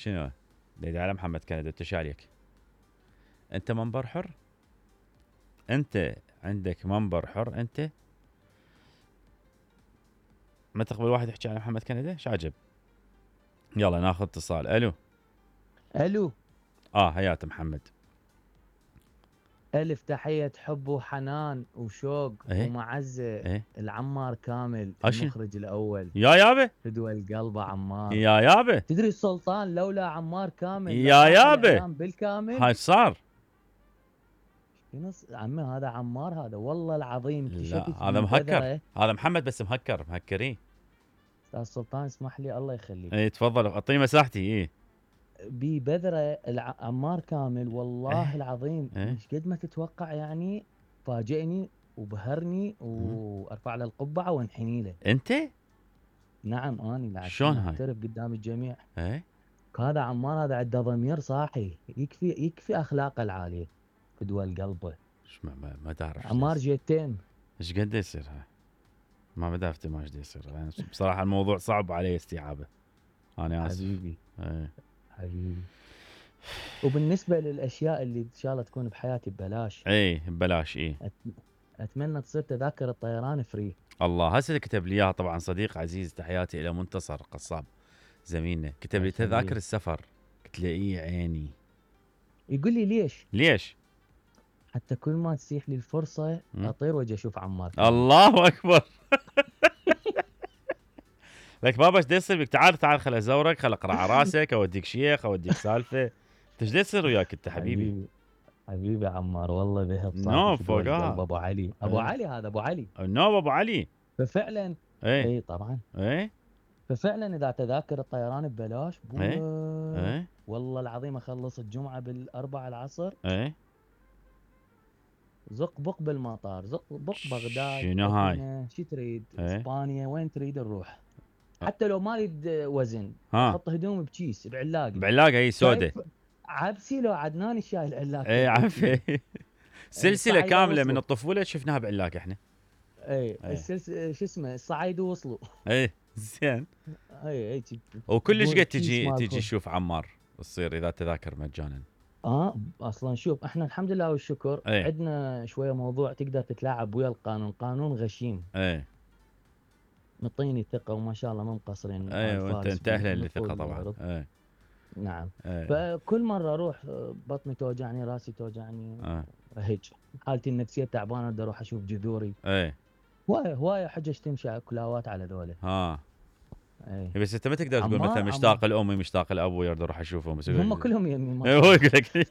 شنو ديد على محمد كندي انت شاريك؟ انت منبر حر، انت عندك منبر حر، انت ما تقبل واحد يحكي على محمد كندي؟ ايش عجب. يلا ناخذ اتصال. الو. الو. حياته محمد. الف تحية حب وحنان وشوق ايه؟ ومعزة. ايه؟ العمار كامل اشن؟ المخرج الاول. يا يابا، فدوى القلب عمار. يا يابا، تدري السلطان لولا عمار كامل يا لراح يابا، الاعلام بالكامل. هاي صار. عمي هذا عمار، هذا والله العظيم لا اكتشفت هذا مهكر، ببذرة. هذا محمد بس مهكرين. استاذ سلطان اسمح لي الله يخليك. اي تفضل اعطيني مساحتي. اي ببذرة عمار كامل والله إيه؟ العظيم إيه؟ مش قد ما تتوقع يعني. فاجئني وبهرني وارفع له القبعة وانحني له. انت؟ نعم اني شلون هاي؟ اعترف قدام الجميع. ايه؟ هذا عمار هذا عنده ضمير صاحي، يكفي اخلاقه العاليه فدوى القلبه. ما تعرف عمار جيتين. ايش قد يصير هاي؟ ما بدافت ما ايش يصير يعني. بصراحه الموضوع صعب علي استيعابه. انا اسف حبيبي. ايه. حبيبي. وبالنسبه للاشياء اللي ان شاء الله تكون بحياتي ببلاش. ايه ببلاش. ايه اتمنى تصير تذاكر الطيران فري. الله هسه كتب لي اياها طبعا صديق عزيز، تحياتي الى منتصر قصاب زميلنا، كتب لي تذاكر السفر. قلت له ايه عيني. يقول لي ليش؟ حتى كل ما تسيح لي الفرصه اطير واجي اشوف عمار. الله اكبر. لك بابا ايش يصير بك؟ تعال خل ازورك، خل اقرع على راسك، اوديك شيخ، اوديك سالفه. انت ايش يصير وياك انت حبيبي؟ حبيبي عمار والله به بصراحه. نو فوق ابو علي. ابو علي هذا ابو علي. نو ابو علي. ففعلا اي طبعا. ايه ففعلا اذا تذاكر الطيران ببلاش ايه والله العظيم اخلص الجمعه بالاربع العصر. ايه زق بق بالمطار، زق بق بغداد. شنو هاي؟ شو تريد؟ ايه؟ اسبانيا وين تريد نروح؟ حتى لو ما اريد وزن احط هدومي بكيس بعلاقه هي سوداء. عبسي لو عدناني شايل علاقه. ايه عفي. سلسله كامله من الطفوله شفناها بعلاقه احنا. ايه السلسله شو اسمه الصعايد وصلوا. ايه زين. اي وكلش قد تجي تشوف عمار تصير اذا تذاكر مجانا. اصلا شوف احنا الحمد لله والشكر عندنا شويه موضوع تقدر تتلاعب ويا القانون، قانون غشيم. مطيني ثقه وما شاء الله ما مقصرين. وانت اهلا للثقه طبعا. نعم. فكل مره اروح بطني توجعني، راسي توجعني، هيك حالتي النفسيه تعبانه، بدي اروح اشوف جذوري. هوايه حجج تمشي كلاوات على ذولا. بس انت ما تقدر تقول مثلا مشتاق لامي مشتاق لابوي يرد اروح اشوفهم. هم كلهم يمي. هو يقول لك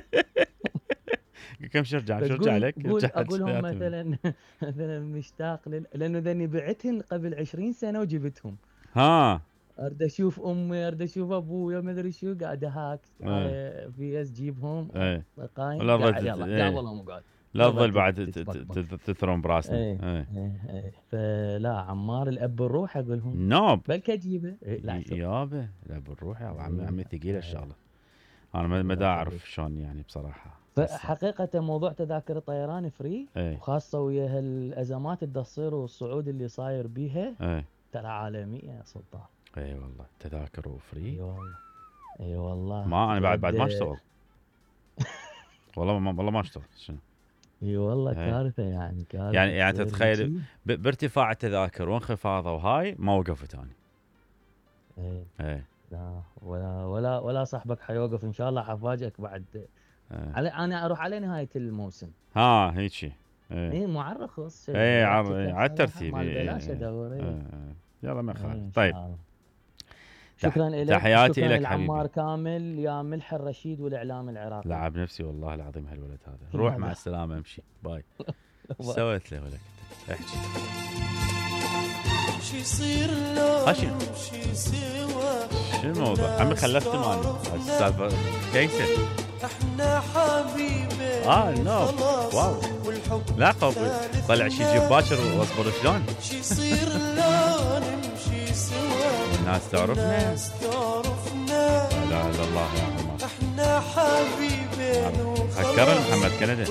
كم شرجع لك. اقول لهم مثلا مشتاق لانه ذني بعتهن قبل 20 سنه وجبتهم. ارد اشوف امي، ارد اشوف ابويا، ما ادري شو، قاعد هاك في اس جيبهم قايم. يلا قابلهم وقعد. لا تظل بعد تثرون براسنا. فلا عمار الاب الروح اقول لهم نوب بلك اجيبه. يابا الاب الروح يا عمي ثقيله الشغله. انا ما دا اعرف شلون يعني بصراحه. فحقيقه موضوع تذاكر الطيران فري وخاصه ويا هالازمات اللي تصير والصعود اللي صاير بيها ترى عالميه يا سلطان. اي والله تذاكر وفري. اي والله ما انا بعد ما اشتغل. والله ما اشتغل. شنو؟ اي والله كارثه يعني كارثه. يعني تتخيل بارتفاع التذاكر وانخفاضه وهاي ما وقفت انا. ايه لا ولا صاحبك حيوقف ان شاء الله. حفاجئك بعد. انا اروح على نهايه الموسم. هيك. ايه مو على الرخص. على الترتيب. بلاش ادور. يلا ما يخالف. طيب شكرا لك. تحياتي لك حبيبي. عمار كامل يا ملح الرشيد والاعلام العراقي. لعب نفسي والله العظيم هالولد هذا. روح مع السلامه امشي باي. سويت له ولك احكي شو يصير لو شو سوا. شو الموضوع عمي؟ خلفت مالي السالفه كيسه. احنا حبيبي واو لا قوي طلع شي جيب باكر واصبر شلون. شو يصير لو نمشي سوا. الناس تعرفنا. لا اله الا الله يا عمار. احنا حبيبي هكرنا محمد كندي.